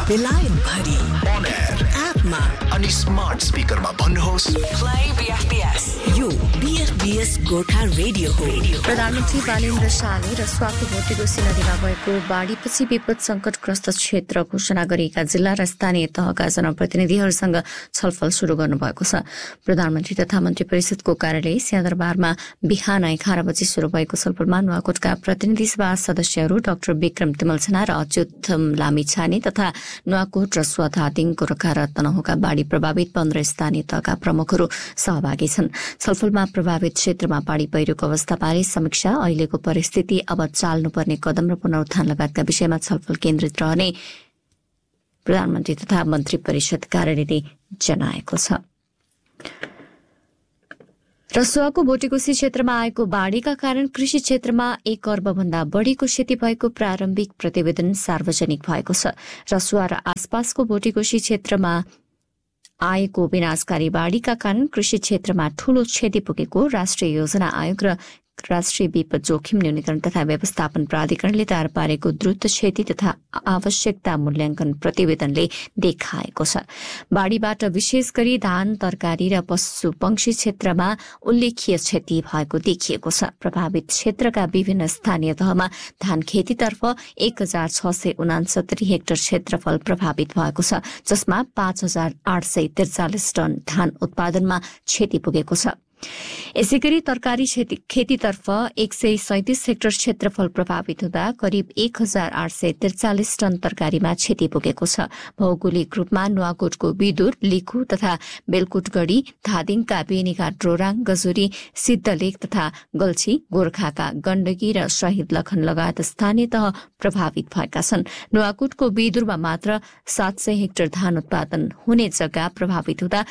बेलायत भरि on air एपमा अनि स्मार्ट स्पिकरमा भन्नुहोस् प्ले बीएफपीएस। यो बीएफपीएस गोर्खा रेडियो हो। प्रधानमन्त्री बालेन्द्र शाहले रसुवाको भोटेकोशी नदीमा भएको बाढीपछि विपद संकटग्रस्त क्षेत्र घोषणा गरिएका जिल्ला र स्थानीय तहका जनप्रतिनिधिहरूसँग छलफल शुरू गर्नुभएको छ। प्रधानमन्त्री तथा मन्त्री परिषदको कार्यालय सिंहदरबारमा बिहान 11 बजे शुरू भएको छलफलमा नुवाकोटका प्रतिनिधि सभा सदस्यहरू डाक्टर विक्रम तिमलछना र अच्युत लामिछाने तथा नुवाकोट रसुवा धादिङ गोरखा र तनहुँका बाढी प्रभावित 15 स्थानीय तहका प्रमुखहरू सहभागी छन्। छलफलमा प्रभावित क्षेत्रमा बाढी पहिरोको अवस्थाबारे समीक्षा, अहिलेको परिस्थिति, अब चाल्नुपर्ने कदम र पुनरुत्थान लगायतका विषयमा छलफल केन्द्रित रहने प्रधानमन्त्री तथा मन्त्री परिषद कार्यालयले जनाएको छ। रसुवाको भोटेकोशी क्षेत्रमा आएको बाढीका कारण कृषि क्षेत्रमा 1 अर्बभन्दा बढ़ीको क्षति भएको प्रारम्भिक प्रतिवेदन सार्वजनिक भएको छ। रसुवा र आसपासको भोटेकोशी क्षेत्रमा आएको विनाशकारी बाढीका कारण कृषि क्षेत्रमा ठूलो क्षति पुगेको राष्ट्रिय योजना आयोग र राष्ट्रिय विपद जोखिम न्यूनीकरण तथा व्यवस्थापन प्राधिकरणले तयार पारेको द्रुत क्षति तथा आवश्यकता मूल्याङ्कन प्रतिवेदनले देखाएको छ। बाढीबाट विशेष गरी धान, तरकारी र पशु पंक्षी क्षेत्रमा उल्लेख्य क्षति भएको देखिएको छ। प्रभावित क्षेत्रका विभिन्न स्थानीय तहमा धान खेतीतर्फ 1669 हेक्टर क्षेत्रफल प्रभावित भएको छ, जसमा 5843 टन धान उत्पादनमा क्षति पुगेको छ। यसैगरी तरकारी खेतीतर्फ 137 हेक्टर क्षेत्रफल प्रभावित हुँदा करिब 1843 टन तरकारीमा क्षति पुगेको छ। भौगोलिक रूपमा नुवाकोटको बिदुर, लिखु तथा बेलकुटगढ़ी, धादिङका बेनीघाट, रोराङ, गजुरी, सिद्धलेक तथा गल्छी, गोरखाका गण्डकी र शहीद लखन लगायत स्थानीय तह प्रभावित भएका छन्। नुवाकोटको बिदुरमा मात्र 700 हेक्टर धान उत्पादन हुने जग्गा प्रभावित हुँदा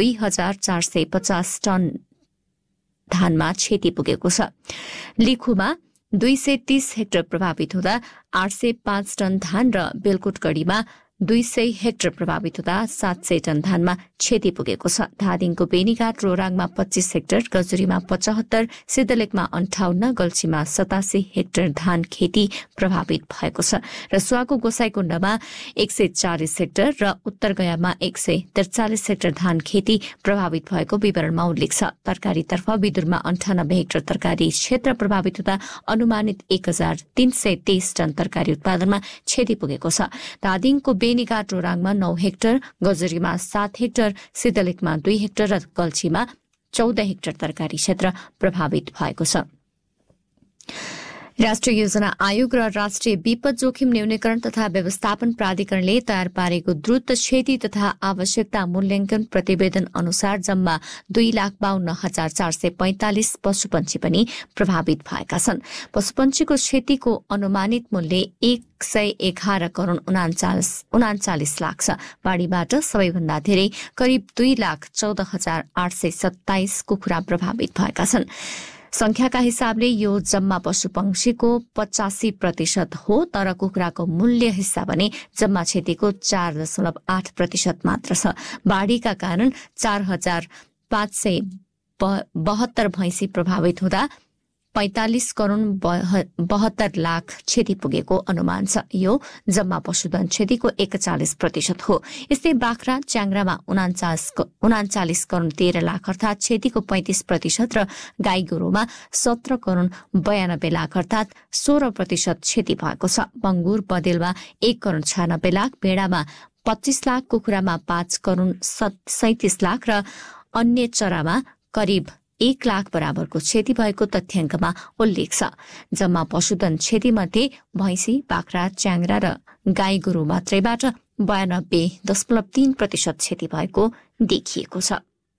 2450 टन धानमा क्षति पुगेको छ। लिखुमा 230 हेक्टर प्रभावित हुँदा 805 टन धान र बेलकुटगढ़ीमा 200 हेक्टर प्रभावित हुँदा 700 टन धानमा क्षति पुगेको छ। धादिङको बेनीघाट, रोराङमा 25 हेक्टर, गजुरीमा 75, सिद्धलेकमा 58, गल्छीमा 87 हेक्टर धान खेती प्रभावित भएको छ। रसुवाको गोसाईकुण्डमा 140 हेक्टर र उत्तरगयामा 143 हेक्टर धान खेती प्रभावित भएको विवरणमा उल्लेख छ। तरकारीतर्फ बिदुरमा 98 हेक्टर तरकारी क्षेत्र प्रभावित हुँदा अनुमानित 1323 टन तरकारी उत्पादनमा क्षति पुगेको छ। धादिङको बेनीघाट, रोराङमा 9 हेक्टर, गजुरीमा 7 हेक्टर, सिद्धलेकमा 2 हेक्टर र गल्छीमा 14 हेक्टर तरकारी क्षेत्र प्रभावित भएको छ। राष्ट्रिय योजना आयोग र राष्ट्रिय विपद जोखिम न्यूनीकरण तथा व्यवस्थापन प्राधिकरणले तयार पारेको द्रुत क्षति तथा आवश्यकता मूल्याङ्कन प्रतिवेदन अनुसार जम्मा 2,52,445 पशुपन्छी पनि प्रभावित भएका छन्। पशुपन्छीको क्षतिको अनुमानित मूल्य 111 करोड़ 39 लाख छ। बाढीबाट सबैभन्दा धेरै करिब 2,14,827 कुखुरा प्रभावित भएका छन्। संख्याका हिसाबले यो जम्मा पशुपक्षीको 85% हो, तर कुखुराको मूल्य हिस्सा भने जम्मा क्षतिको 4.8% मात्र छ। बाढीका कारण 4,572 भैंसी प्रभावित हुँदा 45 करोड़ 72 लाख क्षति पुगेको अनुमान छ। यो जम्मा पशुधन क्षतिको 41% हो। यस्तै बाख्रा, च्याङ्ग्रामा 39 करोड़ 13 लाख अर्थात क्षतिको 35% र गाई गोरुमा 17 करोड़ 92 लाख अर्थात 16% क्षति भएको छ। बंगुर, बदेलमा 1 करोड़ 96 लाख, भेडामा 25 लाख, कुखुरामा 5 करोड़ 37 लाख र अन्य चरामा करिब 1 लाख बराबरको क्षति भएको तथ्याङ्कमा उल्लेख छ। जम्मा पशुधन क्षतिमध्ये भैंसी, बाख्रा, च्याङ्ग्रा र गाई गोरु मात्रैबाट 92.3% क्षति भएको देखिएको छ।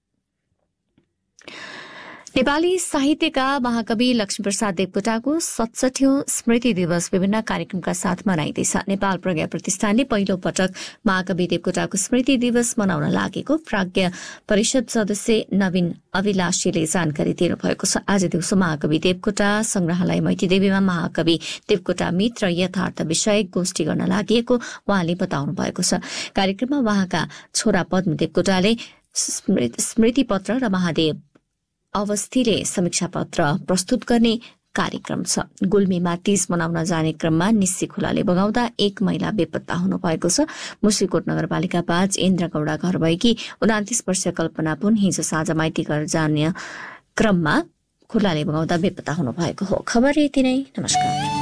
नेपाली साहित्यका महाकवि लक्ष्मीप्रसाद देवकोटाको 67औं स्मृति दिवस विभिन्न कार्यक्रमका साथ मनाइँदैछ। नेपाल प्रज्ञा प्रतिष्ठानले पहिलो पटक महाकवि देवकोटाको स्मृति दिवस मनाउन लागेको प्रज्ञा परिषद सदस्य नवीन अभिलाषीले जानकारी दिनुभएको छ। आज दिउँसो महाकवि देवकोटा संग्रहालय मैतीदेवीमा महाकवि देवकोटा मित्र यथार्थ विषय गोष्ठी गर्न लागि उहाँले बताउनु भएको छ। कार्यक्रममा उहाँका छोरा पद्म देवकोटाले स्मृति पत्र र महादेव अवस्थीले समीक्षा पत्र प्रस्तुत गर्ने कार्यक्रम छ। गुल्मीमा तीज मनाउन जाने क्रममा निस्सी खोलाले बगाउँदा एक महिला बेपत्ता हुनु भएको छ। मुस्लिकोट नगरपालिका 5 इन्द्र गौडा घर भएकी 29 वर्षीय कल्पना पुन हिजो साँझ माइती घर जाने क्रममा खोलाले बगाउँदा बेपत्ता हुनु भएको हो। खबर यति नै। नमस्कार।